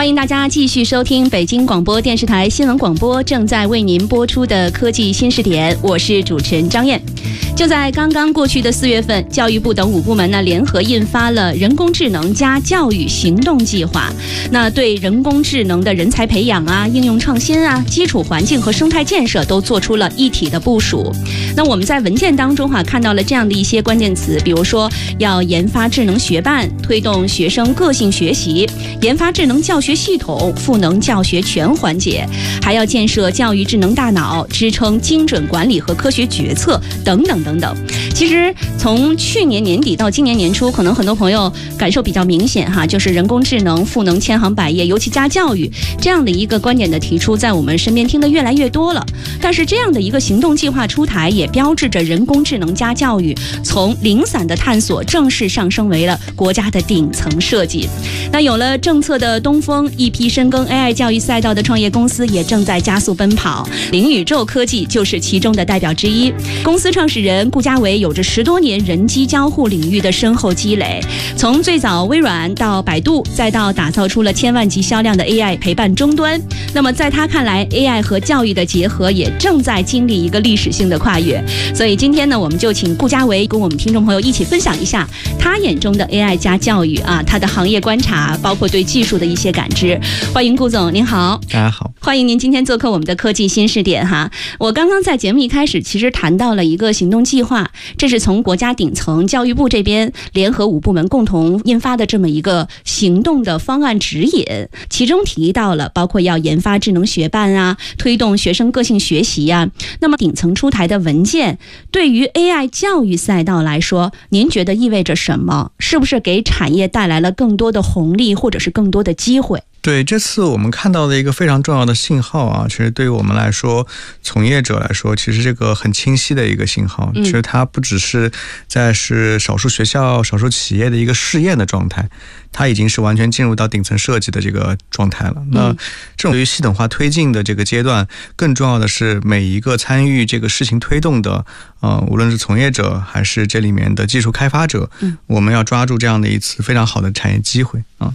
欢迎大家继续收听北京广播电视台新闻广播正在为您播出的科技新视点，我是主持人张燕。就在刚刚过去的4月份，教育部等5部门呢联合印发了人工智能加教育行动计划。那对人工智能的人才培养啊、应用创新啊、基础环境和生态建设都做出了一体的部署。那我们在文件当中看到了这样的一些关键词，比如说要研发智能学伴，推动学生个性学习，研发智能教学系统，赋能教学全环节，还要建设教育智能大脑，支撑精准管理和科学决策等等等等。其实从去年年底到今年年初，可能很多朋友感受比较明显就是人工智能赋能千行百业，尤其加教育这样的一个观点的提出，在我们身边听得越来越多了。但是这样的一个行动计划出台，也标志着人工智能加教育从零散的探索正式上升为了国家的顶层设计。那有了政策的东风，一批深耕 AI 教育赛道的创业公司也正在加速奔跑，零宇宙科技就是其中的代表之一。公司创始人顾家伟有着10多年人机交互领域的深厚积累，从最早微软到百度，再到打造出了1000万级销量的 AI 陪伴终端。那么在他看来， AI 和教育的结合也正在经历一个历史性的跨越。所以今天呢，我们就请顾家伟跟我们听众朋友一起分享一下他眼中的 AI 加教育他的行业观察，包括对技术的一些感知。欢迎顾总，您好。 大家好， 欢迎您今天做客我们的科技新视点我刚刚在节目一开始其实谈到了一个行动计划，这是从国家顶层教育部这边联合5部门共同印发的这么一个行动的方案指引，其中提到了包括要研发智能学伴推动学生个性学习那么顶层出台的文件对于 AI 教育赛道来说，您觉得意味着什么？是不是给产业带来了更多的红利，或者是更多的机会？ 对，这次我们看到的一个非常重要的信号其实对于我们来说，从业者来说，其实这个很清晰的一个信号，其实它不只是是少数学校、少数企业的一个试验的状态，它已经是完全进入到顶层设计的这个状态了。那这种对于系统化推进的这个阶段，更重要的是每一个参与这个事情推动的无论是从业者还是这里面的技术开发者，我们要抓住这样的一次非常好的产业机会